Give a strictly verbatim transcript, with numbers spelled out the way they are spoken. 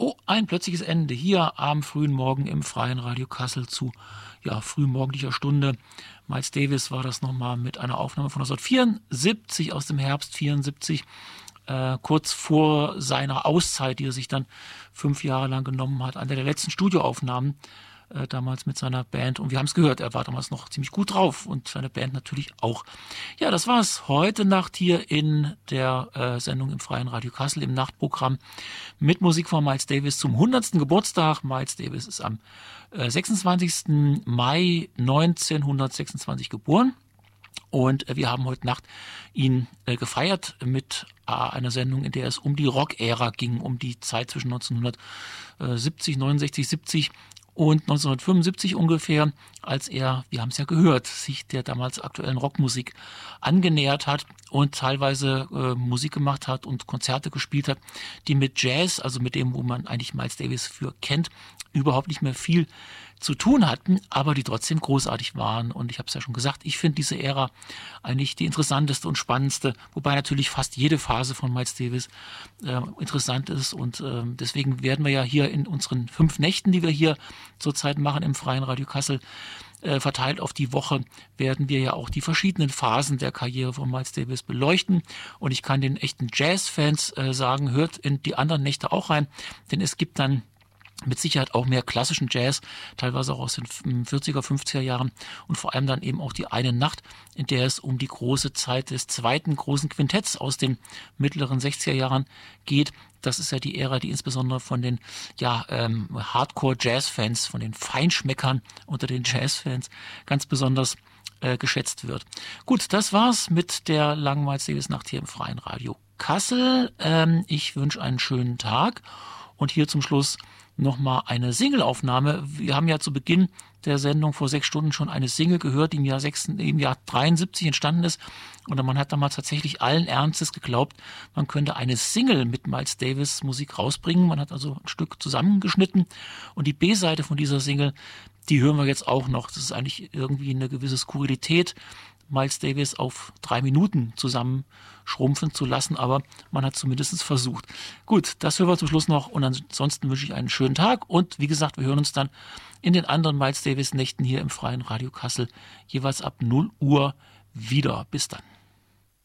Oh, ein plötzliches Ende hier am frühen Morgen im Freien Radio Kassel zu ja, frühmorgendlicher Stunde. Miles Davis war das nochmal mit einer Aufnahme von neunzehnhundertvierundsiebzig aus dem Herbst vierundsiebzig, äh, kurz vor seiner Auszeit, die er sich dann fünf Jahre lang genommen hat, eine der letzten Studioaufnahmen äh, damals mit seiner Band. Und wir haben es gehört, er war damals noch ziemlich gut drauf und seine Band natürlich auch. Ja, das war's heute Nacht hier in der äh, Sendung im Freien Radio Kassel im Nachtprogramm mit Musik von Miles Davis zum hundertsten Geburtstag. Miles Davis ist am äh, sechsundzwanzigsten Mai neunzehnhundertsechsundzwanzig geboren. Und äh, wir haben heute Nacht ihn äh, gefeiert mit äh, einer Sendung, in der es um die Rock-Ära ging, um die Zeit zwischen neunzehnhundertsiebzig, neunundsechzig, siebzig und neunzehnhundertfünfundsiebzig ungefähr, als er, wir haben es ja gehört, sich der damals aktuellen Rockmusik angenähert hat und teilweise äh, Musik gemacht hat und Konzerte gespielt hat, die mit Jazz, also mit dem, wo man eigentlich Miles Davis für kennt, überhaupt nicht mehr viel zu tun hatten, aber die trotzdem großartig waren. Und ich habe es ja schon gesagt, ich finde diese Ära eigentlich die interessanteste und spannendste, wobei natürlich fast jede Phase von Miles Davis äh, interessant ist. Und äh, deswegen werden wir ja hier in unseren fünf Nächten, die wir hier zurzeit machen im Freien Radio Kassel, äh, verteilt auf die Woche, werden wir ja auch die verschiedenen Phasen der Karriere von Miles Davis beleuchten. Und ich kann den echten Jazz-Fans äh, sagen, hört in die anderen Nächte auch rein, denn es gibt dann mit Sicherheit auch mehr klassischen Jazz, teilweise auch aus den vierziger, fünfziger Jahren und vor allem dann eben auch die eine Nacht, in der es um die große Zeit des zweiten großen Quintetts aus den mittleren sechziger Jahren geht. Das ist ja die Ära, die insbesondere von den ja ähm, Hardcore-Jazz-Fans, von den Feinschmeckern unter den Jazz-Fans ganz besonders äh, geschätzt wird. Gut, das war's mit der langen Miles Davis Nacht hier im Freien Radio Kassel. Ähm, ich wünsche einen schönen Tag und hier zum Schluss nochmal eine Singleaufnahme. Wir haben ja zu Beginn der Sendung vor sechs Stunden schon eine Single gehört, die im Jahr, sechs, im Jahr dreiundsiebzig entstanden ist. Und man hat damals tatsächlich allen Ernstes geglaubt, man könnte eine Single mit Miles Davis Musik rausbringen. Man hat also ein Stück zusammengeschnitten. Und die B-Seite von dieser Single, die hören wir jetzt auch noch. Das ist eigentlich irgendwie eine gewisse Skurrilität, Miles Davis auf drei Minuten zusammenschrumpfen zu lassen, aber man hat zumindest versucht. Gut, das hören wir zum Schluss noch und ansonsten wünsche ich einen schönen Tag und wie gesagt, wir hören uns dann in den anderen Miles Davis Nächten hier im Freien Radio Kassel jeweils ab null Uhr wieder. Bis dann.